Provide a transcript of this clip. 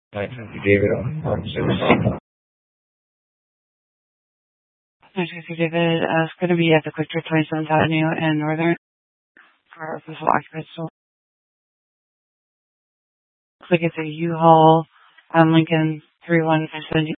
Hi, David on service. Hi, Tracy David. It's going to be at the Quick Trip 27th Avenue and Northern for official occupants. So, looks like it's a U-Haul on Lincoln 31570.